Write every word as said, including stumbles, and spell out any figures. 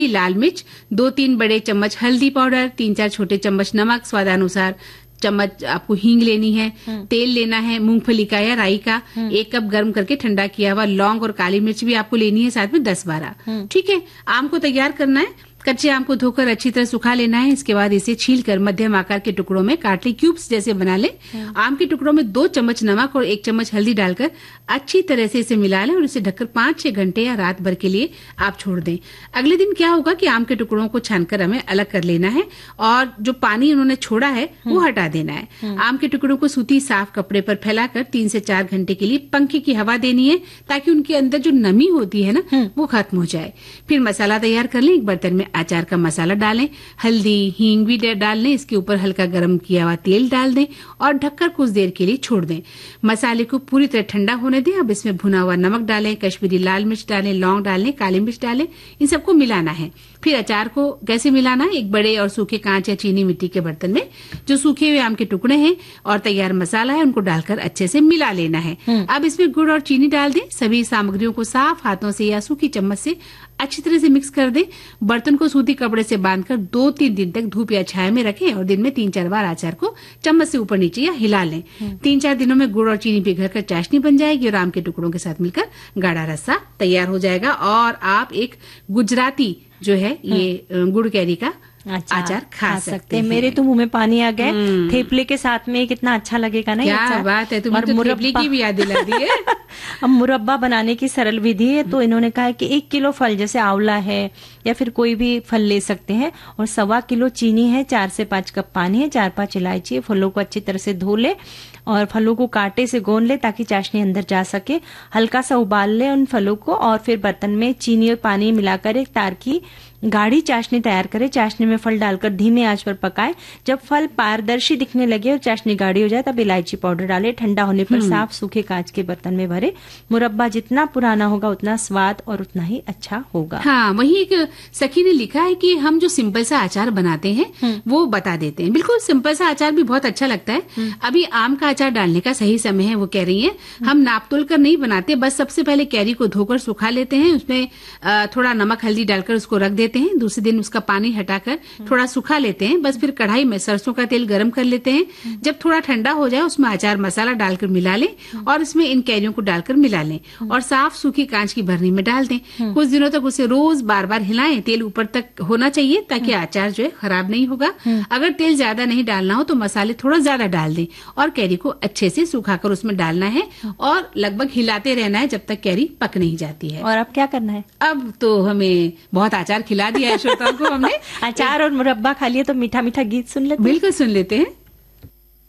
लाल मिर्च, दो तीन बड़े चम्मच हल्दी पाउडर, तीन चार छोटे चम्मच नमक, स्वादानुसार चम्मच आपको हींग लेनी है, तेल लेना है मूंगफली का या राई का, एक कप गर्म करके ठंडा किया हुआ लौंग और काली मिर्च भी आपको लेनी है, साथ में दस बारह। ठीक है, आम को तैयार करना है। कच्चे आम को धोकर अच्छी तरह सुखा लेना है। इसके बाद इसे छीलकर मध्यम आकार के टुकड़ों में काट ले, क्यूब्स जैसे बना ले। आम के टुकड़ों में दो चम्मच नमक और एक चम्मच हल्दी डालकर अच्छी तरह से इसे मिला लें और इसे ढककर पांच छह घंटे या रात भर के लिए आप छोड़ दें। अगले दिन क्या होगा कि आम के टुकड़ों को छानकर हमें अलग कर लेना है और जो पानी उन्होंने छोड़ा है वो हटा देना है। आम के टुकड़ों को सूती साफ कपड़े पर फैलाकर तीन से चार घंटे के लिए पंखे की हवा देनी है, ताकि उनके अंदर जो नमी होती है ना वो खत्म हो जाए। फिर मसाला तैयार कर लें। एक बर्तन में अचार का मसाला डालें, हल्दी हींग भी डाल लें, इसके ऊपर हल्का गरम किया हुआ तेल डाल दें और ढककर कुछ देर के लिए छोड़ दें। मसाले को पूरी तरह ठंडा होने दें। अब इसमें भुना हुआ नमक डालें, कश्मीरी लाल मिर्च डालें, लौंग डालें, काली मिर्च डालें, इन सबको मिलाना है। फिर अचार को कैसे मिलाना है, एक बड़े और सूखे कांच या चीनी मिट्टी के बर्तन में जो सूखे हुए आम के टुकड़े हैं और तैयार मसाला है उनको डालकर अच्छे से मिला लेना है। अब इसमें गुड़ और चीनी डाल दें। सभी सामग्रियों को साफ हाथों से या सूखी चम्मच से अच्छी तरह से मिक्स कर दें। बर्तन को सूती कपड़े से बांधकर दो तीन दिन तक धूप या छाया में रखें और दिन में तीन चार बार अचार को चम्मच से ऊपर नीचे या हिला लें। तीन चार दिनों में गुड़ और चीनी पिघलकर चाशनी बन जाएगी और आम के टुकड़ों के साथ मिलकर गाढ़ा रस्सा तैयार हो जाएगा और आप एक गुजराती जो है ये गुड़ कैरी का अच्छा, आचार खा, खा सकते हैं। मेरे तो मुंह में पानी आ गया। थेपले के साथ में कितना अच्छा लगेगा ना। क्या बात है, तुमने तो थेपले की भी याद दिला दी है। अब मुरब्बा बनाने की सरल विधि है। तो इन्होंने कहा कि एक किलो फल जैसे आंवला है या फिर कोई भी फल ले सकते हैं और सवा किलो चीनी है, चार से पांच कप पानी है, चार पांच इलायची है। फलों को अच्छी तरह से धो ले और फलों को कांटे से गोंद ले ताकि चाशनी अंदर जा सके। हल्का सा उबाल ले उन फलों को और फिर बर्तन में चीनी और पानी मिलाकर एक तार की गाढ़ी चाशनी तैयार करें। चाशनी में फल डालकर धीमे आंच पर पकाएं। जब फल पारदर्शी दिखने लगे और चाशनी गाढ़ी हो जाए तब इलायची पाउडर डालें। ठंडा होने पर साफ सूखे कांच के बर्तन में भरे। मुरब्बा जितना पुराना होगा उतना स्वाद और उतना ही अच्छा होगा। हाँ, वही एक सखी ने लिखा है कि हम जो सिंपल सा अचार बनाते हैं वो बता देते हैं। बिल्कुल सिंपल सा अचार भी बहुत अच्छा लगता है। अभी आम का अचार डालने का सही समय है वो कह रही है। हम नाप तोल कर नहीं बनाते, बस सबसे पहले कैरी को धोकर सुखा लेते हैं, उसमें थोड़ा नमक हल्दी डालकर उसको रख देते हैं। दूसरे दिन उसका पानी हटाकर थोड़ा सुखा लेते हैं। बस फिर कढ़ाई में सरसों का तेल गरम कर लेते हैं। जब थोड़ा ठंडा हो जाए उसमें अचार मसाला डालकर मिला लें और इसमें इन कैरियों को डालकर मिला लें और साफ सूखी कांच की भरनी में डाल दें। कुछ दिनों तक उसे रोज बार बार हिलाएं। तेल ऊपर तक होना चाहिए ताकि अचार जो है खराब नहीं होगा। अगर तेल ज्यादा नहीं डालना हो तो मसाले थोड़ा ज्यादा डाल दें और कैरी को अच्छे से सुखाकर उसमें डालना है और लगभग हिलाते रहना है जब तक कैरी पक नहीं जाती है। और अब क्या करना है? अब तो हमें बहुत अचार खिला दिया है श्रोताओं को हमने। अचार और मुरब्बा खा लिया तो मीठा मीठा गीत सुन लेते हैं। बिल्कुल सुन लेते हैं।